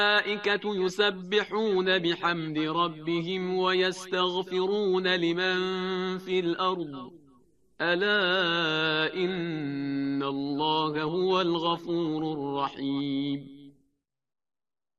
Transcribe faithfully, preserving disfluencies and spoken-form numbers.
الملائكة يسبحون بحمد ربهم ويستغفرون لمن في الأرض ألا إن الله هو الغفور الرحيم